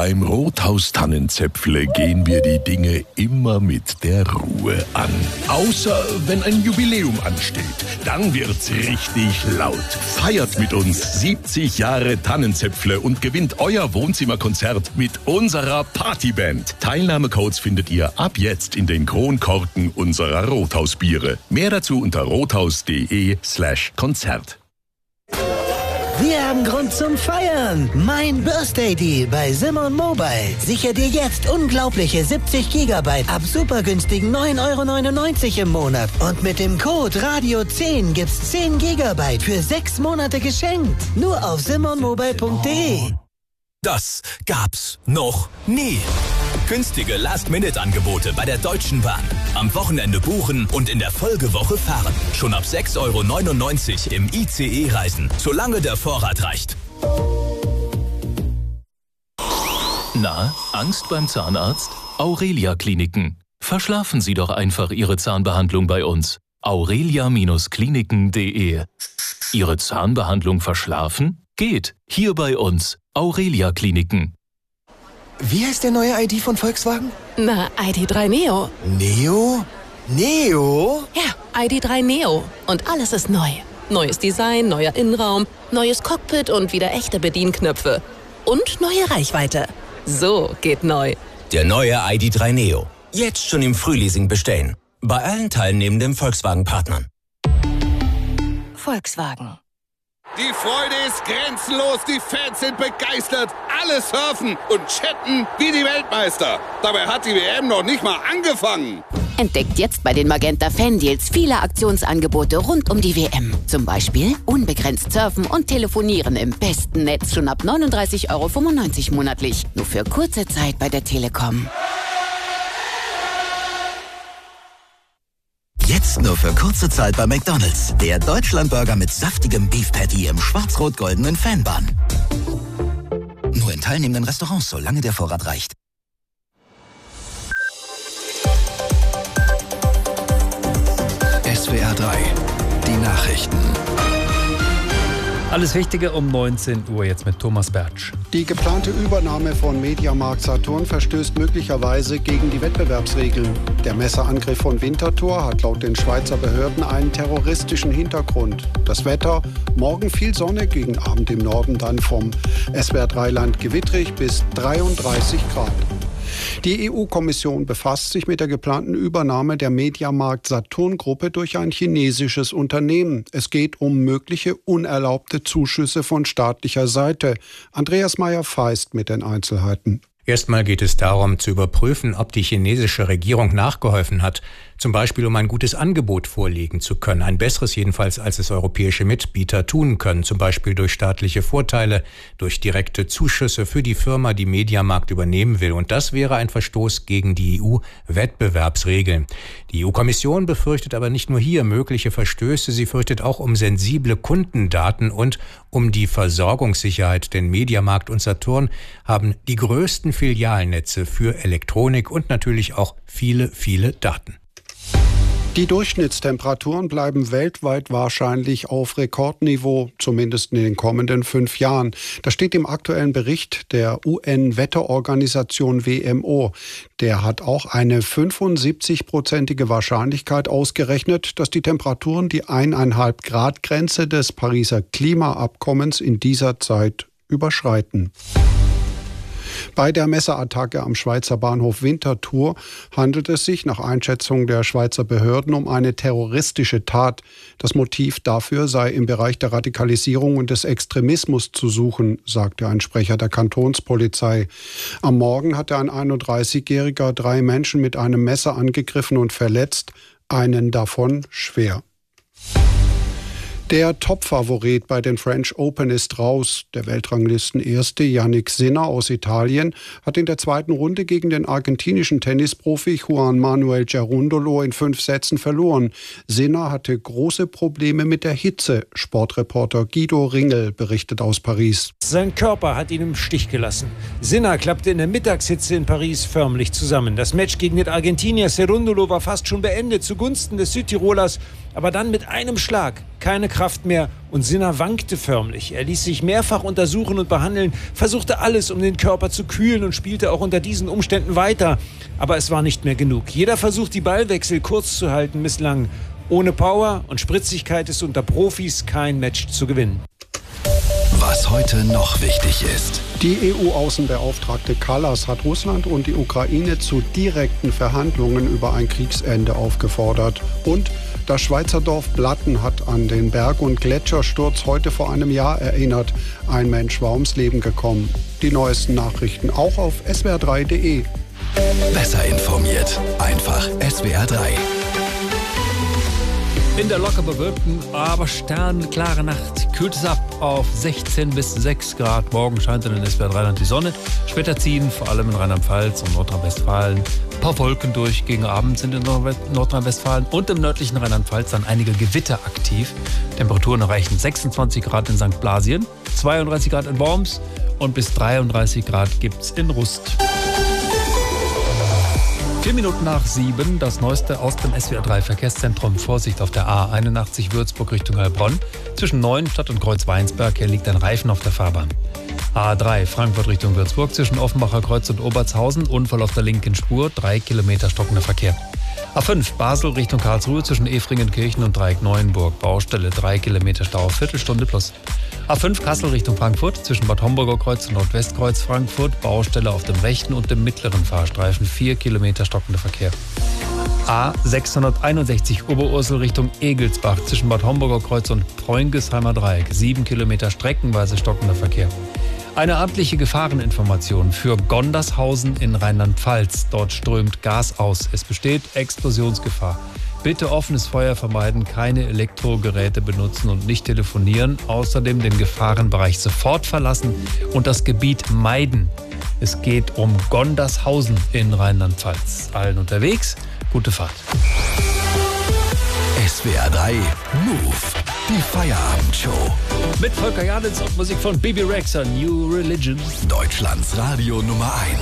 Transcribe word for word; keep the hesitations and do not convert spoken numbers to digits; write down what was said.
Beim Rothaus Tannenzäpfle gehen wir die Dinge immer mit der Ruhe an. Außer wenn ein Jubiläum ansteht. Dann wird's richtig laut. Feiert mit uns siebzig Jahre Tannenzäpfle und gewinnt euer Wohnzimmerkonzert mit unserer Partyband. Teilnahmecodes findet ihr ab jetzt in den Kronkorken unserer Rothausbiere. Mehr dazu unter rothaus.de slash Konzert. Wir haben Grund zum Feiern. Mein Birthday Deal bei Simon Mobile. Sichere dir jetzt unglaubliche siebzig Gigabyte ab super günstigen neun Euro neunundneunzig im Monat. Und mit dem Code Radio zehn gibt's zehn Gigabyte für sechs Monate geschenkt. Nur auf simon mobile punkt de. Das gab's noch nie. Günstige Last-Minute-Angebote bei der Deutschen Bahn. Am Wochenende buchen und in der Folgewoche fahren. Schon ab sechs Euro neunundneunzig im I C E reisen, solange der Vorrat reicht. Na, Angst beim Zahnarzt? Aurelia Kliniken. Verschlafen Sie doch einfach Ihre Zahnbehandlung bei uns. aurelia Kliniken punkt de. Ihre Zahnbehandlung verschlafen? Geht. Hier bei uns. Aurelia Kliniken. Wie heißt der neue I D von Volkswagen? Na, I D drei Neo. Neo? Neo? Ja, I D drei Neo. Und alles ist neu. Neues Design, neuer Innenraum, neues Cockpit und wieder echte Bedienknöpfe. Und neue Reichweite. So geht neu. Der neue I D drei Neo. Jetzt schon im Frühleasing bestellen. Bei allen teilnehmenden Volkswagen-Partnern. Volkswagen. Die Freude ist grenzenlos, die Fans sind begeistert, alle surfen und chatten wie die Weltmeister. Dabei hat die W M noch nicht mal angefangen. Entdeckt jetzt bei den Magenta Fan-Deals viele Aktionsangebote rund um die W M. Zum Beispiel unbegrenzt surfen und telefonieren im besten Netz schon ab neununddreißig Euro fünfundneunzig monatlich. Nur für kurze Zeit bei der Telekom. Jetzt nur für kurze Zeit bei McDonald's. Der Deutschlandburger mit saftigem Beef Patty im schwarz-rot-goldenen Fanbun. Nur in teilnehmenden Restaurants, solange der Vorrat reicht. S W R drei, die Nachrichten. Alles Wichtige um neunzehn Uhr jetzt mit Thomas Bertsch. Die geplante Übernahme von Mediamarkt Saturn verstößt möglicherweise gegen die Wettbewerbsregeln. Der Messerangriff von Winterthur hat laut den Schweizer Behörden einen terroristischen Hintergrund. Das Wetter: morgen viel Sonne, gegen Abend im Norden dann vom S W R drei Land gewittrig bis dreiunddreißig Grad. Die E U-Kommission befasst sich mit der geplanten Übernahme der Mediamarkt Saturn-Gruppe durch ein chinesisches Unternehmen. Es geht um mögliche unerlaubte Zuschüsse von staatlicher Seite. Andreas Meyer-Feist mit den Einzelheiten. Erstmal geht es darum, zu überprüfen, ob die chinesische Regierung nachgeholfen hat, zum Beispiel um ein gutes Angebot vorlegen zu können, ein besseres jedenfalls, als es europäische Mitbieter tun können, zum Beispiel durch staatliche Vorteile, durch direkte Zuschüsse für die Firma, die Mediamarkt übernehmen will. Und das wäre ein Verstoß gegen die E U-Wettbewerbsregeln. Die E U-Kommission befürchtet aber nicht nur hier mögliche Verstöße, sie fürchtet auch um sensible Kundendaten und um die Versorgungssicherheit, denn Mediamarkt und Saturn haben die größten Filialnetze für Elektronik und natürlich auch viele, viele Daten. Die Durchschnittstemperaturen bleiben weltweit wahrscheinlich auf Rekordniveau, zumindest in den kommenden fünf Jahren. Das steht im aktuellen Bericht der U N-Wetterorganisation W M O. Der hat auch eine fünfundsiebzig-prozentige Wahrscheinlichkeit ausgerechnet, dass die Temperaturen die eineinhalb Grad Grenze des Pariser Klimaabkommens in dieser Zeit überschreiten. Bei der Messerattacke am Schweizer Bahnhof Winterthur handelt es sich nach Einschätzung der Schweizer Behörden um eine terroristische Tat. Das Motiv dafür sei im Bereich der Radikalisierung und des Extremismus zu suchen, sagte ein Sprecher der Kantonspolizei. Am Morgen hatte ein einunddreißigjähriger drei Menschen mit einem Messer angegriffen und verletzt, einen davon schwer. Der Top-Favorit bei den French Open ist raus. Der Weltranglisten-Erste Jannik Sinner aus Italien hat in der zweiten Runde gegen den argentinischen Tennisprofi Juan Manuel Cerundolo in fünf Sätzen verloren. Sinner hatte große Probleme mit der Hitze. Sportreporter Guido Ringel berichtet aus Paris. Sein Körper hat ihn im Stich gelassen. Sinner klappte in der Mittagshitze in Paris förmlich zusammen. Das Match gegen den Argentinier Cerundolo war fast schon beendet zugunsten des Südtirolers. Aber dann mit einem Schlag keine Kraft mehr und Sinner wankte förmlich. Er ließ sich mehrfach untersuchen und behandeln, versuchte alles, um den Körper zu kühlen und spielte auch unter diesen Umständen weiter. Aber es war nicht mehr genug. Jeder Versuch, die Ballwechsel kurz zu halten, misslang. Ohne Power und Spritzigkeit ist unter Profis kein Match zu gewinnen. Was heute noch wichtig ist. Die E U-Außenbeauftragte Kallas hat Russland und die Ukraine zu direkten Verhandlungen über ein Kriegsende aufgefordert. Und das Schweizer Dorf Blatten hat an den Berg- und Gletschersturz heute vor einem Jahr erinnert. Ein Mensch war ums Leben gekommen. Die neuesten Nachrichten auch auf S W R drei punkt de. Besser informiert. Einfach S W R drei. In der locker bewölkten, aber sternklare Nacht kühlt es ab auf sechzehn bis sechs Grad. Morgen scheint in den S W R drei die Sonne. Später ziehen vor allem in Rheinland-Pfalz und Nordrhein-Westfalen ein paar Wolken durch. Gegen Abend sind in Nordrhein-Westfalen und im nördlichen Rheinland-Pfalz dann einige Gewitter aktiv. Temperaturen erreichen sechsundzwanzig Grad in Sankt Blasien, zweiunddreißig Grad in Worms und bis dreiunddreißig Grad gibt's in Rust. Vier Minuten nach sieben, das Neueste aus dem S W R drei Verkehrszentrum. Vorsicht auf der A einundachtzig Würzburg Richtung Heilbronn. Zwischen Neuenstadt und Kreuzweinsberg, hier liegt ein Reifen auf der Fahrbahn. A drei Frankfurt Richtung Würzburg, zwischen Offenbacher Kreuz und Obertshausen. Unfall auf der linken Spur, drei Kilometer stockender Verkehr. A fünf Basel Richtung Karlsruhe, zwischen Efringenkirchen und Dreieck Neuenburg. Baustelle, drei Kilometer Stau, Viertelstunde plus. A fünf Kassel Richtung Frankfurt, zwischen Bad Homburger Kreuz und Nordwestkreuz Frankfurt. Baustelle auf dem rechten und dem mittleren Fahrstreifen, vier Kilometer stockender Verkehr. A sechshunderteinundsechzig Oberursel Richtung Egelsbach, zwischen Bad Homburger Kreuz und Preungesheimer Dreieck. sieben Kilometer streckenweise stockender Verkehr. Eine amtliche Gefahreninformation für Gondershausen in Rheinland-Pfalz. Dort strömt Gas aus. Es besteht Explosionsgefahr. Bitte offenes Feuer vermeiden, keine Elektrogeräte benutzen und nicht telefonieren. Außerdem den Gefahrenbereich sofort verlassen und das Gebiet meiden. Es geht um Gondershausen in Rheinland-Pfalz. Allen unterwegs, gute Fahrt. S W R drei Move, die Feierabendshow. Mit Volker Janitz und Musik von Bibi Rexha, New Religion. Deutschlands Radio Nummer eins.